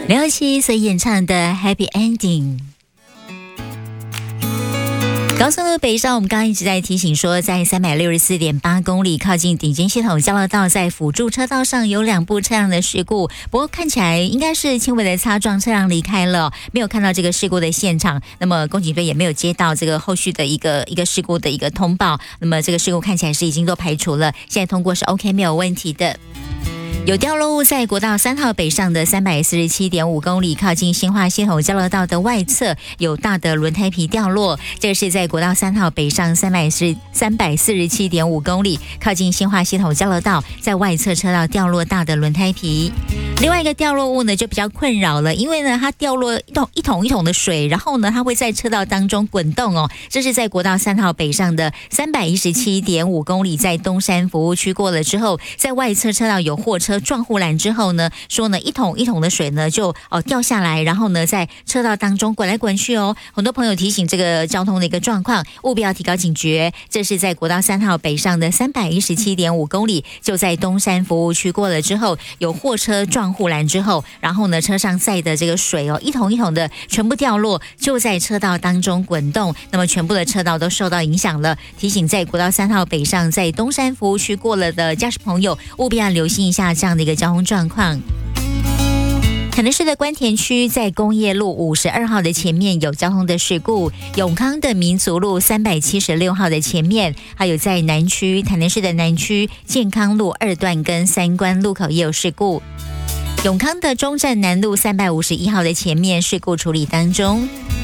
刘希所演唱的 Happy Ending。高速路北上，我们刚刚一直在提醒说，在364.8公里靠近顶尖系统交流道，在辅助车道上有2部车辆的事故，不过看起来应该是轻微的擦撞，车辆离开了，没有看到这个事故的现场。那么公警队也没有接到这个后续的一个事故的一个通报，那么这个事故看起来是已经都排除了，现在通过是 OK 没有问题的。有掉落物在国道3号北上的347.5公里，靠近新化系统交流道的外侧有大的轮胎皮掉落。这是在国道3号北上347.5公里，靠近新化系统交流道，在外侧车道掉落大的轮胎皮。另外一个掉落物呢就比较困扰了，因为呢它掉落一桶一桶的水，然后呢它会在车道当中滚动哦。这是在国道3号北上的317.5公里，在东山服务区过了之后，在外侧车道有货车撞护栏之后呢，说呢一桶一桶的水呢就掉下来，然后呢在车道当中滚来滚去哦。很多朋友提醒这个交通的一个状况，务必要提高警觉。这是在国道3号北上的317.5公里，就在东山服务区过了之后，有货车撞护栏之后，然后呢车上载的这个水一桶一桶的全部掉落，就在车道当中滚动，那么全部的车道都受到影响了。提醒在国道3号北上在东山服务区过了的驾驶朋友，务必要留心一下这样的一个交通状况。台南市的关田区在工业路52号的前面有交通的事故，永康的民族路376号的前面，还有在南区台南市的南区健康路2段跟3关路口也有事故。永康的中正南路351号的前面事故处理当中。